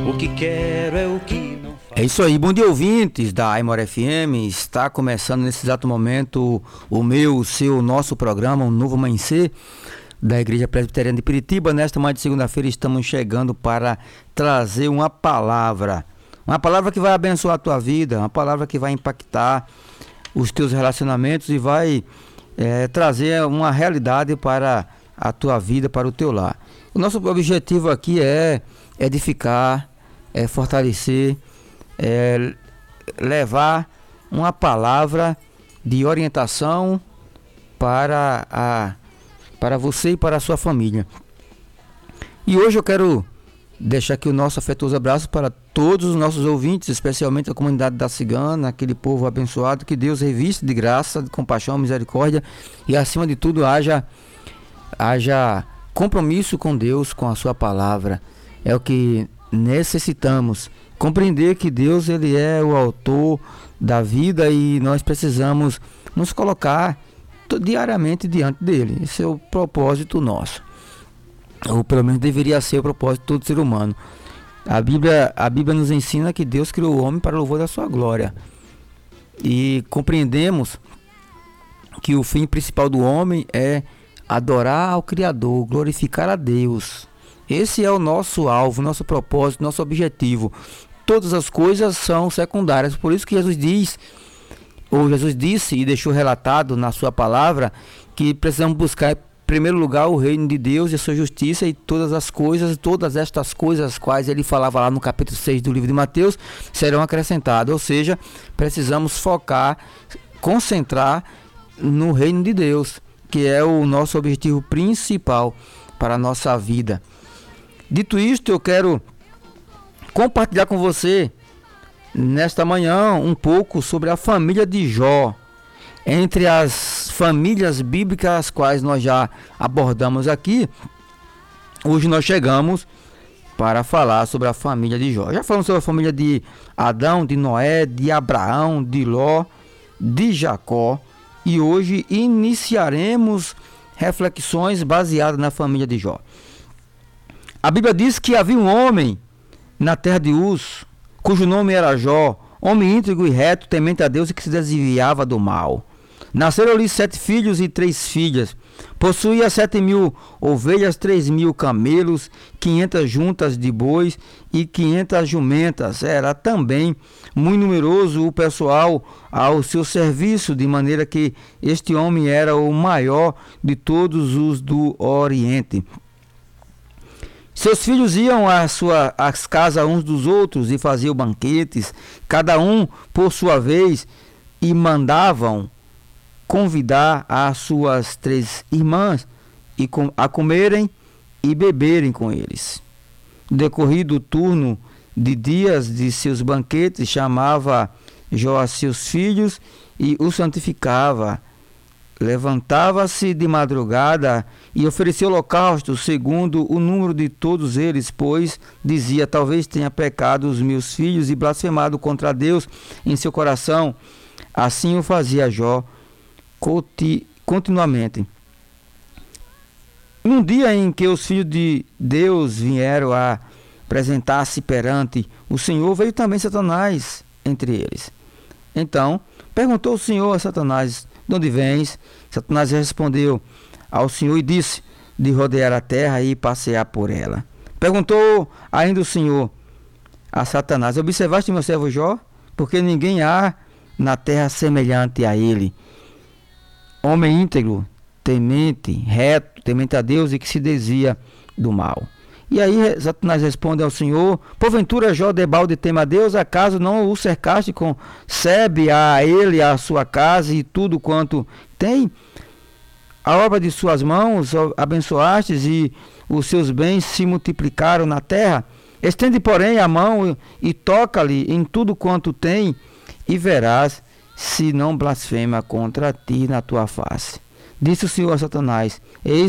O que quero é o que não faço. É isso aí, bom dia, ouvintes da Aimor FM. Está começando nesse exato momento o meu, o seu, o nosso programa, um novo amanhecer da Igreja Presbiteriana de Piritiba. Nesta manhã de segunda-feira estamos chegando para trazer uma palavra que vai abençoar a tua vida, uma palavra que vai impactar os teus relacionamentos e vai trazer uma realidade para a tua vida, para o teu lar. O nosso objetivo aqui é edificar, fortalecer, levar uma palavra de orientação para você e para a sua família. E hoje eu quero deixar aqui o nosso afetuoso abraço para todos os nossos ouvintes, especialmente a comunidade da Cigana, aquele povo abençoado, que Deus revista de graça, de compaixão, misericórdia e acima de tudo haja compromisso com Deus, com a sua palavra. É o que necessitamos, compreender que Deus, ele é o autor da vida e nós precisamos nos colocar diariamente diante dele. Esse é o propósito nosso, ou pelo menos deveria ser o propósito de todo ser humano. A Bíblia nos ensina que Deus criou o homem para o louvor da sua glória, e compreendemos que o fim principal do homem é adorar ao Criador, glorificar a Deus. Esse é o nosso alvo, nosso propósito, nosso objetivo. Todas as coisas são secundárias. Por isso que Jesus disse e deixou relatado na sua palavra que precisamos buscar em primeiro lugar o reino de Deus e a sua justiça, e todas estas coisas, as quais ele falava lá no capítulo 6 do livro de Mateus, serão acrescentadas. Ou seja, precisamos focar, concentrar no reino de Deus, que é o nosso objetivo principal para a nossa vida. Dito isto, eu quero compartilhar com você nesta manhã um pouco sobre a família de Jó. Entre as famílias bíblicas as quais nós já abordamos aqui, hoje nós chegamos para falar sobre a família de Jó. Já falamos sobre a família de Adão, de Noé, de Abraão, de Ló, de Jacó, e hoje iniciaremos reflexões baseadas na família de Jó. A Bíblia diz que havia um homem na terra de Uz, cujo nome era Jó, homem íntegro e reto, temente a Deus e que se desviava do mal. Nasceram-lhe 7 filhos e 3 filhas. Possuía 7.000 ovelhas, 3.000 camelos, 500 juntas de bois e 500 jumentas. Era também muito numeroso o pessoal ao seu serviço, de maneira que este homem era o maior de todos os do Oriente. Seus filhos iam às casas uns dos outros e faziam banquetes, cada um por sua vez, e mandavam convidar as suas 3 irmãs a comerem e beberem com eles. Decorrido o turno de dias de seus banquetes, chamava Jó a seus filhos e os santificava. Levantava-se de madrugada e oferecia holocausto segundo o número de todos eles, pois dizia: talvez tenha pecado os meus filhos e blasfemado contra Deus em seu coração. Assim o fazia Jó continuamente. Num dia em que os filhos de Deus vieram a apresentar-se perante o Senhor, veio também Satanás entre eles. Então perguntou o Senhor a Satanás: de onde vens? Satanás respondeu ao Senhor e disse: de rodear a terra e passear por ela. Perguntou ainda o Senhor a Satanás: observaste meu servo Jó? Porque ninguém há na terra semelhante a ele, homem íntegro, temente, reto, temente a Deus e que se desvia do mal. E aí Satanás responde ao Senhor: porventura Jó debalde teme a Deus? Acaso não o cercaste com sebe a ele, a sua casa e tudo quanto tem? A obra de suas mãos abençoastes e os seus bens se multiplicaram na terra. Estende, porém, a mão e toca-lhe em tudo quanto tem, e verás se não blasfema contra ti na tua face. Disse o Senhor a Satanás: eis